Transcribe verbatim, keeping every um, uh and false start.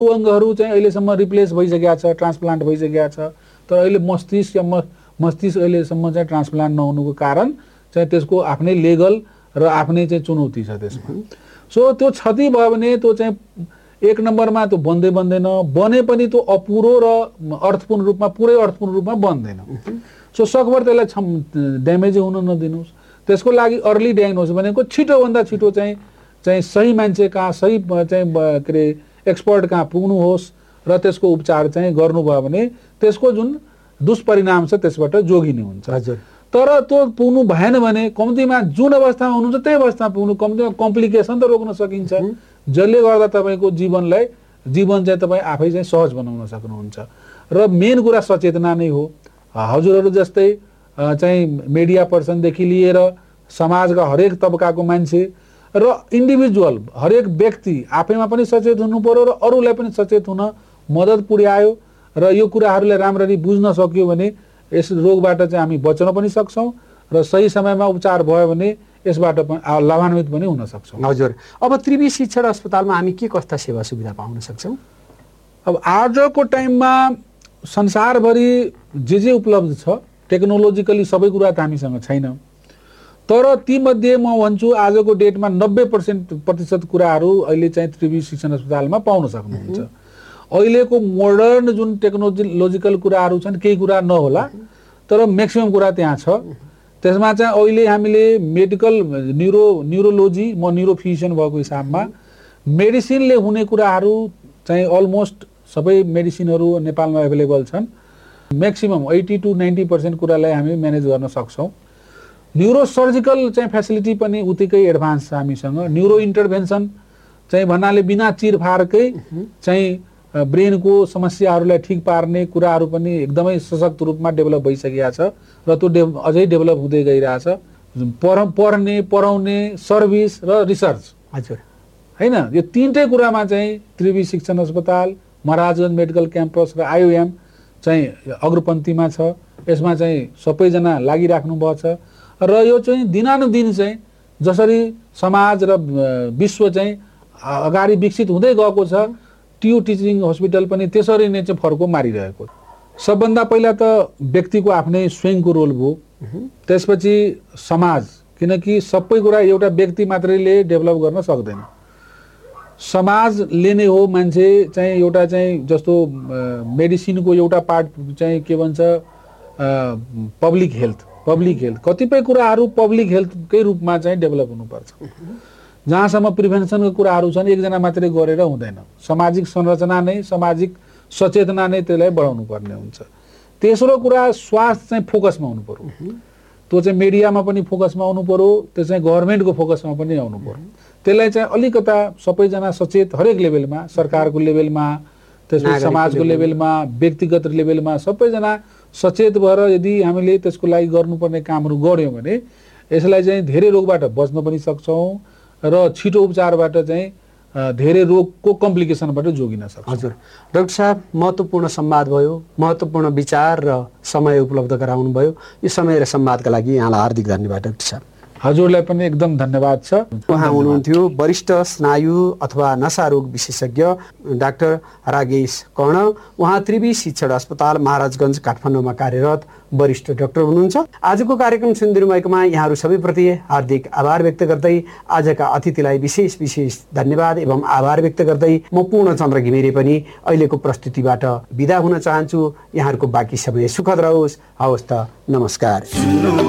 अङ्गहरू चाहिँ अहिलेसम्म रिप्लेस भइसकेका छ, ट्रान्सप्लान्ट भइसकेका छ, तर अहिले मस्तिष्क या मस्तिष्क अहिलेसम्म चाहिँ ट्रान्सप्लान्ट नहुनुको कारण चाहिँ त्यसको आफ्नै लेगल र आफ्नै चाहिँ चुनौती छ त्यसमा। सो त्यो क्षति भयो भने त्यो चाहिँ एक नम्बरमा त्यो बन्दै बन्दैन, बने पनि त्यो अपुरो र अर्थपूर्ण रूपमा पुरै अर्थपूर्ण रूपमा बन्दैन। सो सकभर त्यसलाई ड्यामेज हुन नदिनुहोस्। त्यसको लागि अर्ली डायग्नोसिस भनेको छिटोभन्दा छिटो चाहिँ चाहिँ सही मान्छे कहाँ, सही चाहिँ के अरे एक्सपर्ट कहाँ पुग्नुहोस् र त्यसको उपचार चाहिँ गर्नुभयो भने त्यसको जुन दुष्परिणाम छ त्यसबाट जोगिने हुन्छ। हजुर। तर त्यो पुग्नु भएन भने कम्तीमा जुन अवस्थामा हुनुहुन्छ त्यही अवस्थामा पुग्नु, कम्तीमा कम्प्लिकेसन त रोक्न सकिन्छ, जसले गर्दा तपाईँको जीवनलाई जीवन चाहिँ तपाईँ आफै चाहिँ सहज बनाउन सक्नुहुन्छ। र मेन कुरा सचेतना नै हो। हजुरहरू जस्तै चाहिँ मिडिया पर्सनदेखि लिएर समाजका हरेक तबकाको मान्छे र इन्डिभिजुअल हरेक व्यक्ति आफैमा पनि सचेत हुनु पर्यो र अरूलाई पनि सचेत हुन मद्दत पुर्यायो र यो कुराहरूलाई राम्ररी बुझ्न सक्यो भने यस रोगबाट चाहिँ हामी बच्न पनि सक्छौँ र सही समयमा उपचार भयो भने यसबाट लाभान्वित पनि हुन सक्छौँ। हजुर। अब त्रिवी शिक्षण अस्पतालमा हामी के कस्ता सेवा सुविधा पाउन सक्छौँ? अब आजको टाइममा संसारभरि जे जे उपलब्ध छ टेक्नोलोजिकली सबै कुरा त हामीसँग छैन, तर तीमध्ये म भन्छु आजको डेटमा नब्बे पर्सेन्ट प्रतिशत कुराहरू अहिले चाहिँ त्रिवी शिक्षण अस्पतालमा पाउन सक्नुहुन्छ। अहिलेको मोडर्न जुन टेक्नोलोजिकल कुराहरू छन् केही कुरा नहोला, तर म्याक्सिमम कुरा त्यहाँ छ। त्यसमा चाहिँ अहिले हामीले मेडिकल न्युरो न्युरोलोजी, म न्युरोफिजिसियन भएको हिसाबमा मेडिसिनले हुने कुराहरू चाहिँ अलमोस्ट सबै मेडिसिनहरू नेपालमा एभाइलेबल छन्। Maximum eighty to ninety percent कुरालाई हामी म्यानेज गर्न सक्छौँ। न्युरो सर्जिकल चाहिँ फेसिलिटी पनि उत्तिकै एडभान्स छ हामीसँग। न्युरो इन्टरभेन्सन चाहिँ भन्नाले बिना चिरफारकै चाहिँ ब्रेनको समस्याहरूलाई ठिक पार्ने कुराहरू पनि एकदमै सशक्त रूपमा डेभलप भइसकेका छ र त्यो डे अझै डेभलप हुँदै गइरहेछ। पढ पढ्ने पढाउने सर्भिस र रिसर्च। हजुर। होइन, यो तिनटै कुरामा चाहिँ त्रिवी शिक्षण अस्पताल, महाराजगञ्ज मेडिकल क्याम्पस र आइओएम चाहिँ अग्रपन्थीमा छ। यसमा चाहिँ सबैजना लागिराख्नु भएको छ र यो चाहिँ दिनानुदिन चाहिँ जसरी समाज र विश्व चाहिँ अगाडि विकसित हुँदै गएको छ, टियु टिचिङ हस्पिटल पनि त्यसरी नै चाहिँ फर्को मारिरहेको। सबभन्दा पहिला त व्यक्तिको आफ्नै स्वयंको रोल भयो, त्यसपछि समाज, किनकि सबै कुरा एउटा व्यक्ति मात्रैले डेभलप गर्न सक्दैन। समाजले नै हो मान्छे चाहिँ एउटा चाहिँ जस्तो मेडिसिनको एउटा पार्ट चाहिँ के भन्छ पब्लिक हेल्थ पब्लिक हेल्थ कतिपय कुराहरू पब्लिक हेल्थकै रूपमा चाहिँ डेभलप हुनुपर्छ। जहाँसम्म प्रिभेन्सनको कुराहरू छन् एकजना मात्रै गरेर हुँदैन, सामाजिक संरचना नै सामाजिक सचेतना नै त्यसलाई बढाउनु पर्ने हुन्छ। तेस्रो कुरा स्वास्थ्य चाहिँ फोकसमा हुनु पर्यो, त्यो चाहिँ मिडियामा पनि फोकसमा आउनु पर्यो, त्यो चाहिँ गभर्मेन्टको फोकसमा पनि आउनु पर्यो। त्यसलाई चाहिँ अलिकता सबैजना सचेत हरेक लेभलमा, सरकारको लेभलमा, त्यसपछि समाजको लेभलमा, व्यक्तिगत लेभलमा सबैजना सचेत भएर यदि हामीले त्यसको लागि गर्नुपर्ने कामहरू गऱ्यौँ भने यसलाई चाहिँ धेरै रोगबाट बच्न पनि सक्छौँ र छिटो उपचारबाट चाहिँ धेरै रोगको कम्प्लिकेसनबाट जोगिन सक्छ। हजुर। डाक्टर साहब, महत्त्वपूर्ण संवाद भयो, महत्त्वपूर्ण विचार र समय उपलब्ध गराउनु भयो। यो समय र संवादका लागि यहाँलाई हार्दिक धन्यवाद डाक्टर साहब। हजुरलाई पनि एकदम धन्यवाद छ। उहाँ हुनुहुन्थ्यो वरिष्ठ स्नायु अथवा नशा रोग विशेषज्ञ डाक्टर रागेश कर्ण। उहाँ त्रिवी शिक्षण अस्पताल महाराजगञ्ज काठमाडौँमा कार्यरत वरिष्ठ डाक्टर हुनुहुन्छ। आजको कार्यक्रम सुनिदिनु भएकोमा यहाँहरू सबैप्रति हार्दिक आभार व्यक्त गर्दै आजका अतिथिलाई विशेष विशेष धन्यवाद एवं आभार व्यक्त गर्दै म पूर्णचन्द्र घिमिरे पनि अहिलेको प्रस्तुतिबाट बिदा हुन चाहन्छु। यहाँहरूको बाँकी समय सुखद रहोस्। हवस् त, नमस्कार।